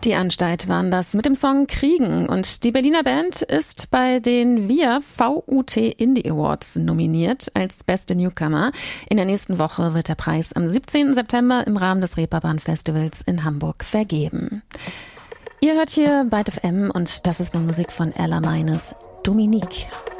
Die Anstalt waren das mit dem Song Kriegen und die Berliner Band ist bei den VUT Indie Awards nominiert als beste Newcomer. In der nächsten Woche wird der Preis am 17. September im Rahmen des Reeperbahn Festivals in Hamburg vergeben. Ihr hört hier Byte FM und das ist nun Musik von Ella Meines, Dominique.